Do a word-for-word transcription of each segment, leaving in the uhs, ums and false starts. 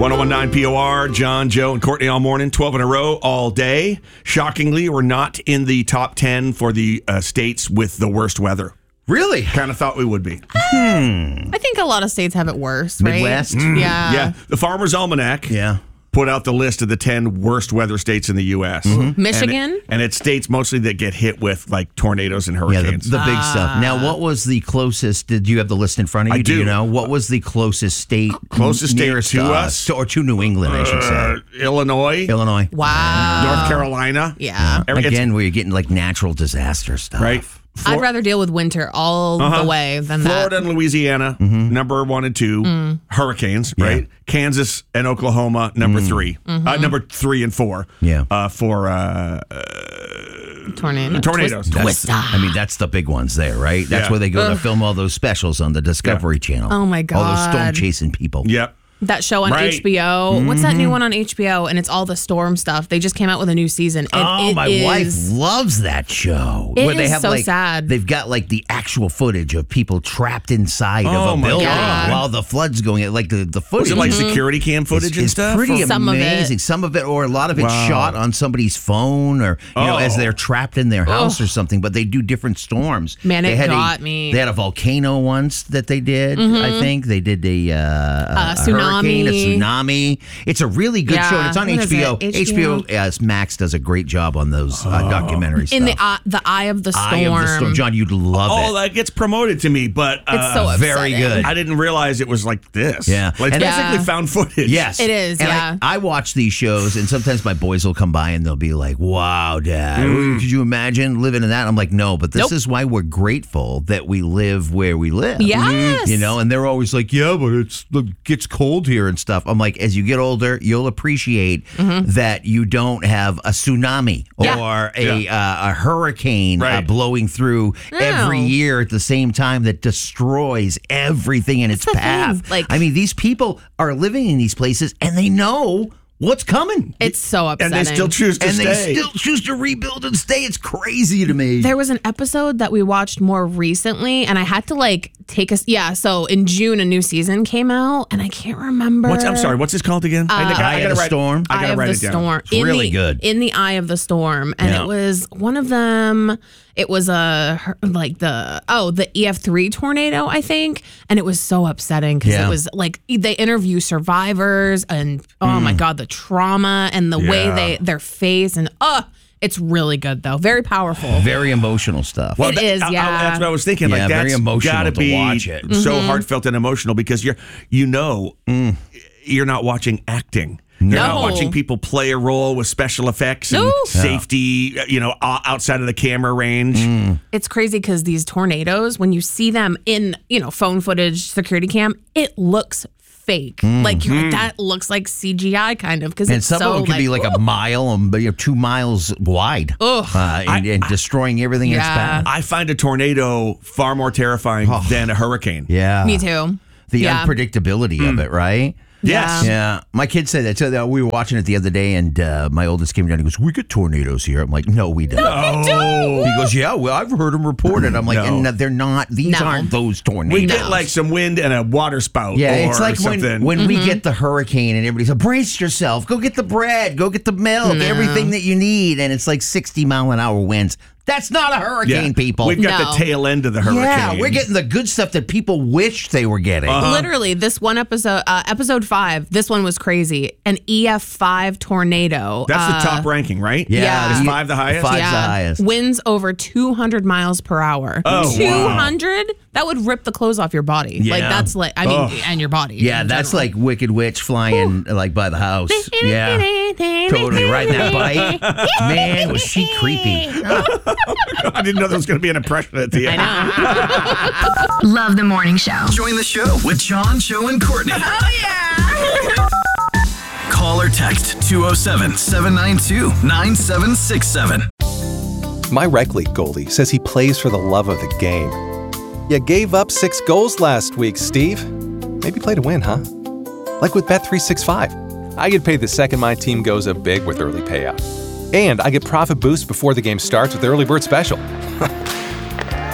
one oh one point nine P O R, John, Joe, and Courtney all morning, twelve in a row, all day. Shockingly, we're not in the top ten for the uh, states with the worst weather. Really? Kind of thought we would be. Hmm. I think a lot of states have it worse, right? Midwest? Mm. Yeah. Yeah. The Farmer's Almanac Yeah. put out the list of the ten worst weather states in the U S. Mm-hmm. Michigan? And, it, and it's states mostly that get hit with like tornadoes and Yeah, the, hurricanes. the big stuff. Now, what was the closest? Did you have the list in front of you? I do. you know? What was the closest state? Closest state nearest to us? Or to New England, I should Uh, say. Illinois, Illinois. Wow. North Carolina. Yeah. Every- it's- Again, where you're getting like natural disaster stuff. right? Flor- I'd rather deal with winter all Uh-huh. the way than Florida that. and Louisiana, Mm-hmm. number one and two. Mm. Hurricanes, right? Kansas and Oklahoma, number three. Mm-hmm. Uh, number three and four. Yeah. Uh, for uh, uh, Tornado. tornadoes. Twist- That's, Twista. I mean, that's the big ones there, right? That's Yeah. where they go to film all those specials on the Discovery Channel. Oh, my All those storm God. chasing people. Yep. That show on Right. H B O. What's that new one on H B O? And it's all the storm stuff. They just came out with a new season. And Oh, it my is- wife loves that show. It where they is have so like, sad. They've got like the actual footage of people trapped inside Oh, of a my building God. while the flood's going. Like the, the footage. Was it like Mm-hmm. security cam footage It's, and it's stuff? pretty Or- Some of it. amazing. Some of it, or a lot of it's Wow. shot on somebody's phone, or you know, Oh. as they're trapped in their house or something. But they do different storms. Man, they it had got a, me. They had a volcano once that they did. I think they did a, uh, a, a hurricane, a tsunami. tsunami. It's a really good Yeah. show, and it's on What H is B O. it? H B O uh, Max does a great job on those uh, documentary stuff. In the eye, the eye of the storm. Eye of the Storm, John, you'd love Oh, it. that gets promoted to me, but uh, It's so Very upsetting. good. I didn't realize it was like this. Yeah. Like And- basically Yeah. found footage. Yes, It is, And yeah. I, I watch these shows, and sometimes my boys will come by and they'll be like, "Wow, Dad, could you imagine living in that?" I'm like, "No," but this Nope. is why we're grateful that we live where we live. Yes. You know, and they're always like, "Yeah, but it's it gets cold here and stuff." I'm like, as you get older, you'll appreciate that you don't have a tsunami Yeah. or a Yeah. uh, a hurricane uh, Right. blowing through No. every year at the same time that destroys everything in its the thing, path. like- I mean, these people are living in these places and they know what's coming. It's so And upsetting. they still choose to and stay. they still choose to rebuild and stay. It's crazy to me. There was an episode that we watched more recently, and I had to like take us. Yeah, so in June, a new season came out, and I can't remember. What's, I'm sorry, what's this called again? I, gotta- I Eye of gotta the write, Storm? I Eye gotta of write the it down. Storm. It's really the, good. In the Eye of the Storm, and Yeah. it was one of them. It was a like the oh the E F three tornado, I think, and it was so upsetting because Yeah. it was like they interview survivors, and oh my god, the trauma and the way Yeah. they their face, and oh, it's really good though, very powerful. Very emotional stuff. It is, I- I- yeah. that's what I was thinking. Yeah, like very that's emotional gotta to be watch it. so Mm-hmm. heartfelt and emotional because you're, you know, you're not watching acting. You're not No. watching people play a role with special effects and No. safety, you know, o- outside of the camera range. It's crazy because these tornadoes, when you see them in, you know, phone footage, security cam, it looks fake. Like you're like, that looks like C G I kind of because And it's some so of them could be like a mile and you know, two miles wide, Ugh. uh, and, and destroying everything in its Yeah. path. I find a tornado far more terrifying than a hurricane. Yeah, Me too. The Yeah. unpredictability of it, right? Yes. Yeah, my kid said that. So that we were watching it the other day, and uh, my oldest came down. He goes, "We get tornadoes here." I'm like, "No, we don't." Oh. He goes, "Yeah, well, I've heard them report it." I'm like, No. "And they're not. These No. aren't those tornadoes." We get like some wind and a water spout. Yeah, or it's like something. when, when Mm-hmm. we get the hurricane and everybody's like, brace yourself, go get the bread, go get the milk, everything that you need. And it's like sixty mile an hour winds. That's not a hurricane, Yeah. people. We've got No. the tail end of the hurricane. Yeah, we're getting the good stuff that people wish they were getting. Uh-huh. Literally, this one episode, uh, episode five, this one was crazy. An E F five tornado. That's uh, the top ranking, right? Yeah. Is you- five the highest? Five's the highest. Winds over two hundred miles per hour. Oh, two hundred? That would rip the clothes off your body. Like, Yeah. that's like, I mean, Ugh. and your body. Yeah, in that's general. like Wicked Witch flying like by the house. Yeah, totally riding that bike. Man, was she creepy. I didn't know there was going to be an impression at the end. Love the morning show. Join the show with John, Joe, and Courtney. Oh, yeah. Call or text two oh seven, seven nine two, nine seven six seven. My rec league goalie says he plays for the love of the game. You gave up six goals last week, Steve. Maybe play to win, huh? Like with Bet three sixty-five. I get paid the second my team goes up big with early payout. And I get profit boost before the game starts with Early Bird Special.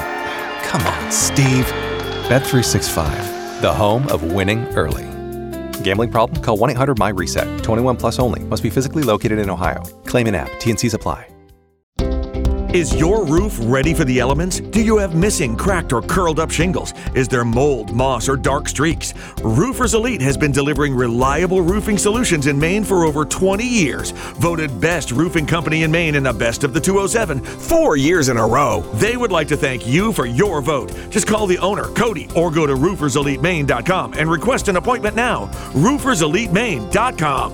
Come on, Steve. Bet three sixty-five, the home of winning early. Gambling problem? Call one eight hundred my reset. twenty-one plus only. Must be physically located in Ohio. Claim in app. T N Cs apply. Is your roof ready for the elements? Do you have missing, cracked, or curled up shingles? Is there mold, moss, or dark streaks? Roofers Elite has been delivering reliable roofing solutions in Maine for over twenty years. Voted best roofing company in Maine in the Best of the two oh seven four years in a row. They would like to thank you for your vote. Just call the owner, Cody, or go to roofers elite maine dot com and request an appointment now. roofers elite maine dot com.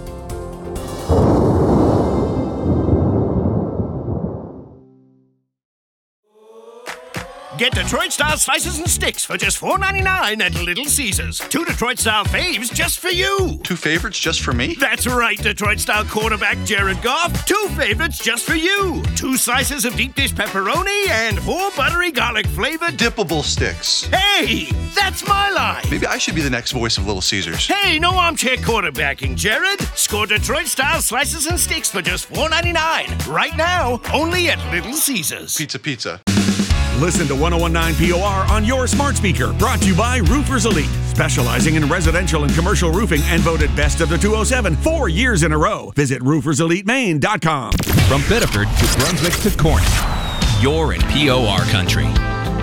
Get Detroit-style slices and sticks for just four ninety-nine at Little Caesars. Two Detroit-style faves just for you. Two favorites just for me? That's right, Detroit-style quarterback Jared Goff. Two favorites just for you. Two slices of deep dish pepperoni and four buttery garlic-flavored dippable sticks. Hey, that's my line. Maybe I should be the next voice of Little Caesars. Hey, no armchair quarterbacking, Jared. Score Detroit-style slices and sticks for just four ninety-nine. Right now, only at Little Caesars. Pizza, pizza. Listen to one oh one point nine P O R on your smart speaker. Brought to you by Roofers Elite, specializing in residential and commercial roofing and voted best of the two oh seven four years in a row. Visit roofers elite maine dot com. From Biddeford to Brunswick to Corning, you're in P O R country.